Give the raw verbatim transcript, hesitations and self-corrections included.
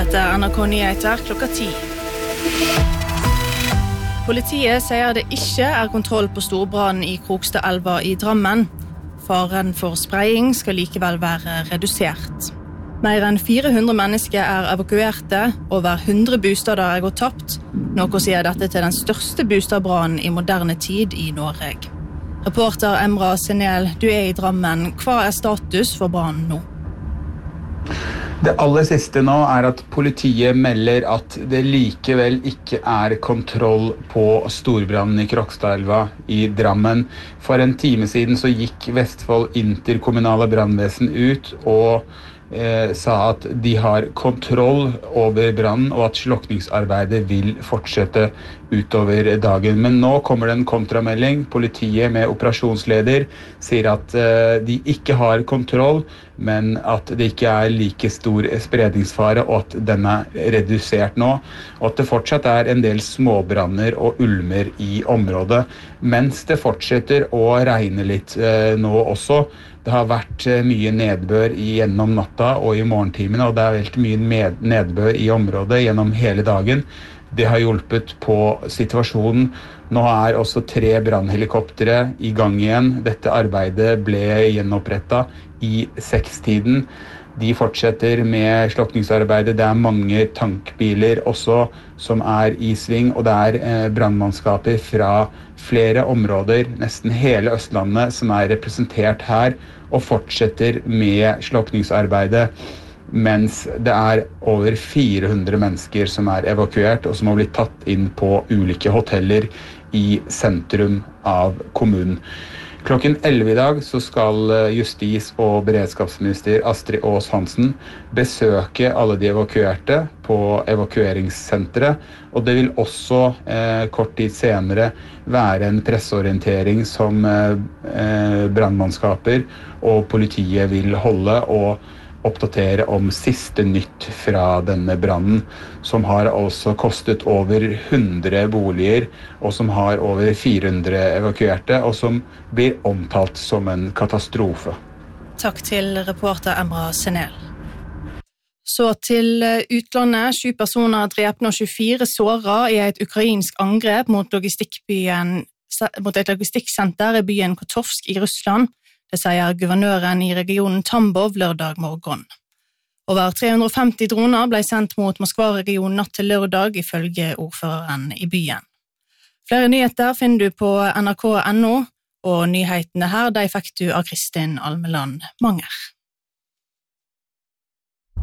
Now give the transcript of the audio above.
Dette er N R K Nyheter klokka ti. Politiet sier det ikke er kontroll på storbrannen i Krokstadelva i Drammen. Faren for spraying skal likevel være redusert. Mer enn fire hundre mennesker er evakuerte, over hundre bostader er gått tapt, noe sier dette til den største bostadbrannen i moderne tid i Norge. Reporter Emra Senel, du er i Drammen. Hva er status for brannen nå? Det aller siste nå er at politiet melder at det likevel ikke er kontroll på storbrannen i Krokstadelva i Drammen. For en time siden så gikk Vestfold interkommunale brannvesen ut og eh, sa at de har kontroll over brannen og at slukningsarbeidet vil fortsette utover dagen. Men nå kommer det en kontramelding. Politiet med operasjonsleder sier at eh, de ikke har kontroll, men at det ikke er like stor spredningsfare og at den er redusert nå, og at det fortsatt er en del småbranner og ulmer i området, mens det fortsetter å regne litt eh, nå også. Det har vært eh, mye nedbør gjennom natta og i morgentimene, og det er veldig mye med nedbør i området gjennom hele dagen. Det har hjulpet på situasjonen. Nå er også tre brannhelikoptere i gang igjen. Dette arbeidet ble gjenopprettet i sekstiden. De fortsetter med slukningsarbeidet. Det er mange tankbiler også som er i sving, og det er eh, brannmannskaper fra flere områder, nesten hele Østlandet, som er representert her, og fortsetter med slukningsarbeidet, mens det er over fire hundre mennesker som er evakuert, og som har blitt tatt inn på ulike hoteller i sentrum av kommunen. Klokken elleve i dag så skal justis- og beredskapsminister Astrid Aas Hansen besøke alle de evakuerte på evakueringssenteret, og det vil også eh, kort tid senere være en presseorientering som eh, brannmannskaper og politiet vil holde og oppdatere om siste nytt fra denne brannen, som har altså kostet over hundre boliger, og som har over fire hundre evakuerte, og som blir omtalt som en katastrofe. Takk til reporter Emra Senel. Så til utlandet. Sju personer drepne og tjuefire såret i et ukrainsk angrep mot logistikkbyen, mot et logistikksenter i byen Kotovsk i Russland. Det sier guvernøren i regionen Tambov lørdag morgen. Over tre hundre og femti droner ble sendt mot Moskva-regionen natt til lørdag, ifølge ordføreren i byen. Flere nyheter finner du på N R K punktum N O, og nyhetene her de fikk du av Kristin Almeland Manger.